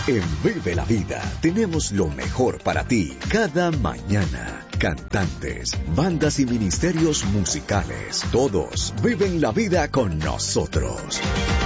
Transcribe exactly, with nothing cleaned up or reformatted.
En Vive la Vida tenemos lo mejor para ti cada mañana. Cantantes, bandas y ministerios musicales, todos viven la vida con nosotros.